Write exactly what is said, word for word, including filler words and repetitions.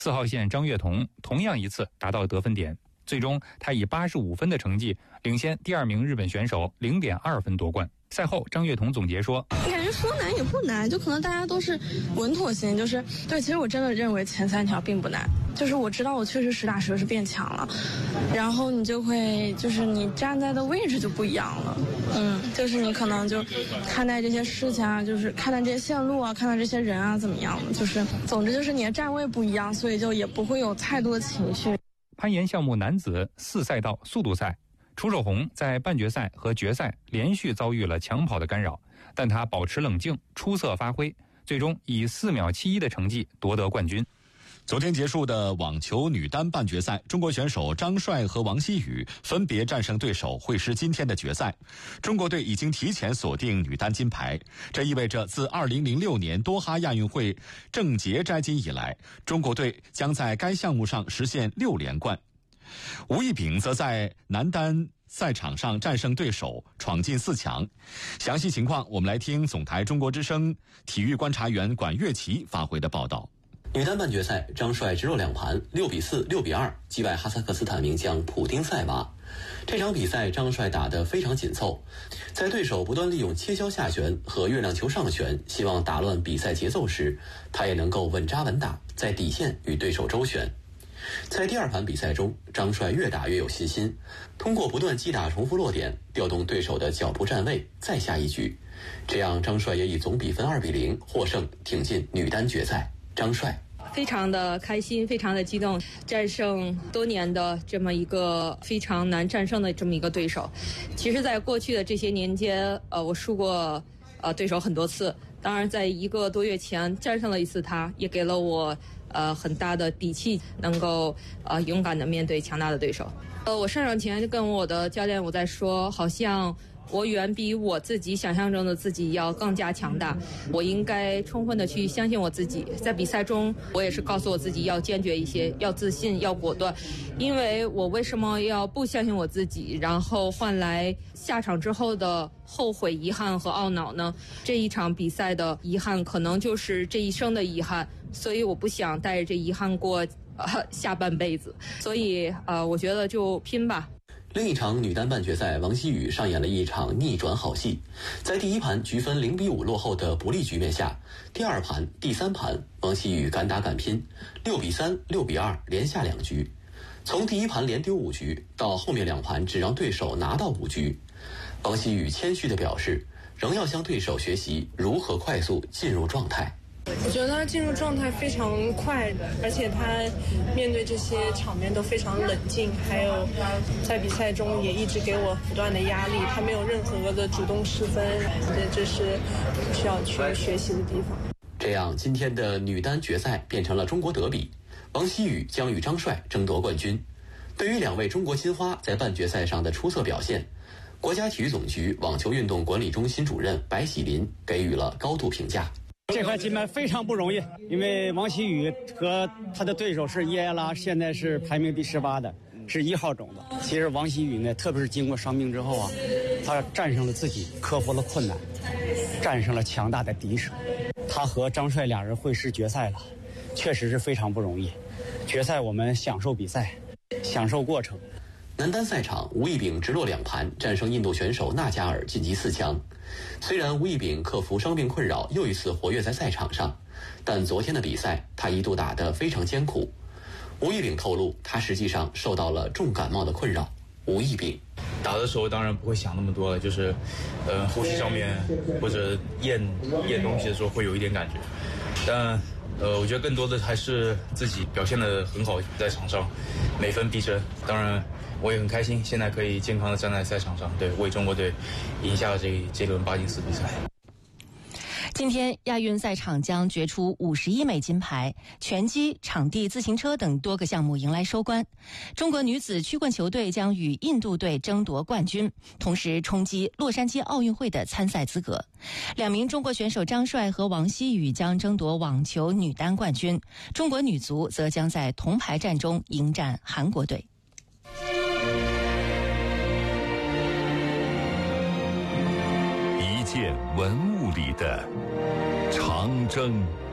四号线张悦彤同样一次达到得分点，最终他以八十五分的成绩领先第二名日本选手零点二分夺冠。赛后，张悦彤总结说：“ 感觉说难也不难，就可能大家都是稳妥型，就是对。其实我真的认为前三条并不难，就是我知道我确实实打实是变强了，然后你就会就是你站在的位置就不一样了，嗯，就是你可能就看待这些事情啊，就是看待这些线路啊，看待这些人啊怎么样的，就是总之就是你的站位不一样，所以就也不会有太多的情绪。” 攀岩项目男子四赛道速度赛，楚守宏在半决赛和决赛连续遭遇了抢跑的干扰，但他保持冷静，出色发挥，最终以四秒七一的成绩夺得冠军。 昨天结束的网球女单半决赛，中国选手张帅和王希雨分别战胜对手，会师今天的决赛。中国队已经提前锁定女单金牌，这意味着自二零零六年多哈亚运会郑捷摘金以来，中国队将在该项目上实现六连冠。吴亦丙则在男单赛场上战胜对手，闯进四强。详细情况，我们来听总台中国之声体育观察员管乐琪发回的报道。 女单半决赛，张帅直落两盘六比四、六比二击败哈萨克斯坦名将普丁塞娃。这场比赛张帅打得非常紧凑，在对手不断利用切削下旋和月亮球上旋希望打乱比赛节奏时，他也能够稳扎稳打，在底线与对手周旋。在第二盘比赛中，张帅越打越有信心，通过不断击打重复落点，调动对手的脚步站位，再下一局。这样张帅也以总比分二比零获胜，挺进女单决赛。张帅非常的开心，非常的激动，战胜多年的这么一个非常难战胜的这么一个对手。其实在过去的这些年间，呃，我输过呃对手很多次，当然在一个多月前战胜了一次他，也给了我呃很大的底气，能够呃勇敢的面对强大的对手。呃，我上场前跟我的教练我在说，好像我远比我自己想象中的自己要更加强大，我应该充分的去相信我自己。在比赛中，我也是告诉我自己要坚决一些，要自信，要果断。因为我为什么要不相信我自己，然后换来下场之后的后悔、遗憾和懊恼呢？这一场比赛的遗憾，可能就是这一生的遗憾，所以我不想带着这遗憾过呃下半辈子。所以呃，我觉得就拼吧。 另一场女单半决赛，王希雨上演了一场逆转好戏。在第一盘局分零比五落后的不利局面下，第二盘、第三盘，王希雨敢打敢拼，六比三、六比二连下两局。从第一盘连丢五局到后面两盘只让对手拿到五局，王希雨谦虚地表示，仍要向对手学习如何快速进入状态。 我觉得他进入状态非常快，而且他面对这些场面都非常冷静，还有在比赛中也一直给我不断的压力，他没有任何的主动失分，这是需要去学习的地方。 这样，今天的女单决赛变成了中国德比，王希雨将与张帅争夺冠军。对于两位中国金花在半决赛上的出色表现，国家体育总局网球运动管理中心主任白喜林给予了高度评价。 这块金牌非常不容易，因为王希雨和他的对手是叶亚拉，现在是排名第十八的，是一号种子。其实王希雨呢，特别是经过伤病之后啊，他战胜了自己，克服了困难，战胜了强大的敌手。他和张帅两人会师决赛了，确实是非常不容易。决赛我们享受比赛，享受过程。 男单赛场，吴亦丙直落两盘战胜印度选手纳加尔晋级四强。虽然吴亦丙克服伤病困扰，又一次活跃在赛场上，但昨天的比赛他一度打得非常艰苦。吴亦丙透露，他实际上受到了重感冒的困扰。吴亦丙打的时候当然不会想那么多了，就是呃呼吸上面或者咽咽东西的时候会有一点感觉，但呃我觉得更多的还是自己表现得很好，在场上每分必争。当然我也很开心，现在可以健康的站在赛场上，对，为中国队赢下了这这轮八进四比赛。 今天亚运赛场将决出五十一枚金牌，拳击、场地自行车等多个项目迎来收官。中国女子曲棍球队将与印度队争夺冠军，同时冲击洛杉矶奥运会的参赛资格。两名中国选手张帅和王希雨将争夺网球女单冠军，中国女足则将在铜牌战中迎战韩国队。 一件文物里的长征。